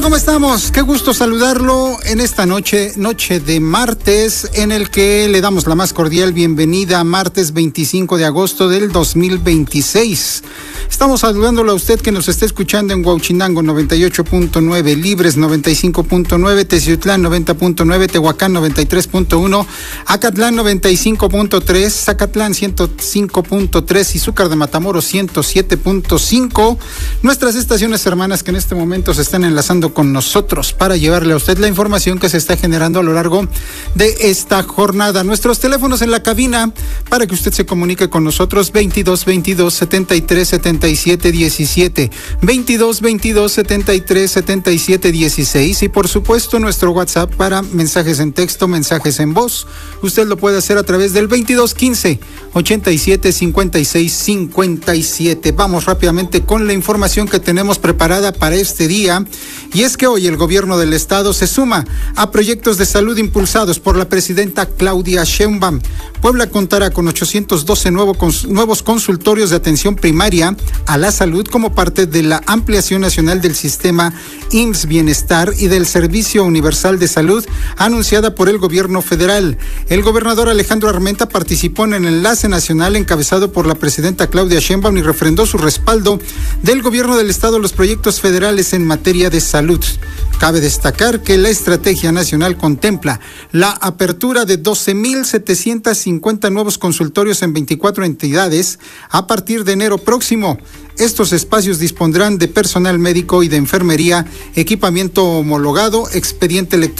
¿Cómo estamos? Qué gusto saludarlo en esta noche de martes, en el que le damos la más cordial bienvenida, martes 25 de agosto del 2026. Estamos saludándolo a usted que nos está escuchando en Huauchinango 98.9, Libres 95.9, Teciutlán 90.9, Tehuacán 93.1, Acatlán 95.3, Zacatlán 105.3 y Zúcar de Matamoros 107.5. Nuestras estaciones hermanas que en este momento se están enlazando con nosotros para llevarle a usted la información que se está generando a lo largo de esta jornada. Nuestros teléfonos en la cabina para que usted se comunique con nosotros: 22 22 73 77 17, 22 22 73 77 16, y por supuesto nuestro WhatsApp para mensajes en texto, mensajes en voz. Usted lo puede hacer a través del 22 15 87 56 57. Vamos rápidamente con la información que tenemos preparada para este día. Y es que hoy el gobierno del estado se suma a proyectos de salud impulsados por la presidenta Claudia Sheinbaum. Puebla contará con 812 nuevos consultorios de atención primaria a la salud como parte de la ampliación nacional del sistema IMSS Bienestar y del Servicio Universal de Salud anunciada por el gobierno federal. El gobernador Alejandro Armenta participó en el enlace nacional encabezado por la presidenta Claudia Sheinbaum y refrendó su respaldo del gobierno del estado a los proyectos federales en materia de salud. Cabe destacar que la estrategia nacional contempla la apertura de 12,750 nuevos consultorios en 24 entidades a partir de enero próximo. Estos espacios dispondrán de personal médico y de enfermería, equipamiento homologado, expediente electrónico